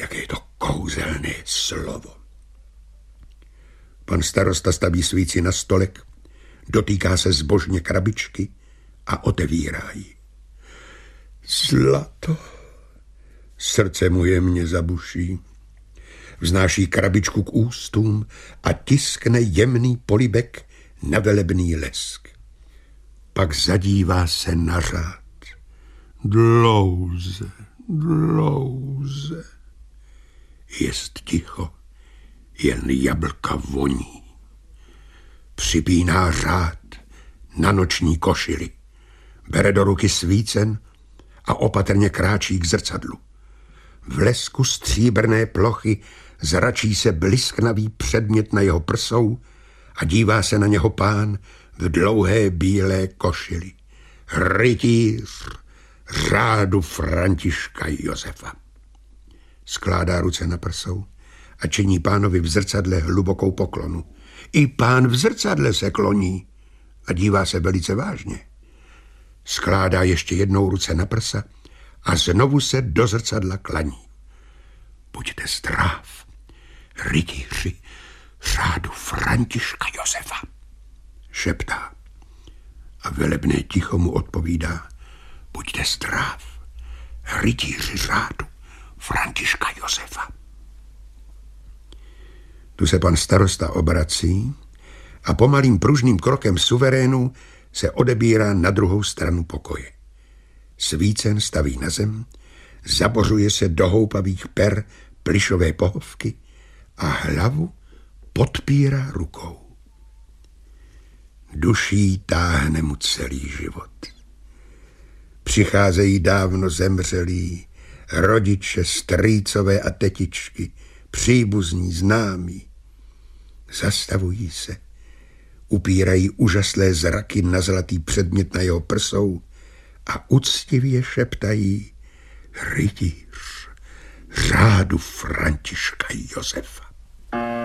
jaké je to kouzelné slovo. Pan starosta staví svíci na stolek, dotýká se zbožně krabičky a otevírá ji. Zlato. Srdce mu jemně zabuší. Vznáší krabičku k ústům a tiskne jemný polibek na velebný lesk. Pak zadívá se na řád. Dlouze, dlouze. Jest ticho, jen jablka voní. Připíná řád na noční košili. Bere do ruky svícen a opatrně kráčí k zrcadlu. V lesku stříbrné plochy zračí se blisknavý předmět na jeho prsou a dívá se na něho pán v dlouhé bílé košili. Rytíř řádu Františka Josefa. Skládá ruce na prsou a činí pánovi v zrcadle hlubokou poklonu. I pán v zrcadle se kloní a dívá se velice vážně. Skládá ještě jednou ruce na prsa a znovu se do zrcadla klaní. Buďte zdrav, rytíři řádu Františka Josefa, šeptá. A velebné ticho mu odpovídá. Buďte zdrav, rytíři řádu Františka Josefa. Tu se pan starosta obrací a pomalým pružným krokem suverénu se odebírá na druhou stranu pokoje. Svícen staví na zem, zabořuje se do houpavých per plyšové pohovky a hlavu podpírá rukou. Duší táhne mu celý život. Přicházejí dávno zemřelí, rodiče, strýcové a tetičky, příbuzní, známí. Zastavují se, upírají úžaslé zraky na zlatý předmět na jeho prsou a uctivě šeptají rytíř řádu Františka Josefa.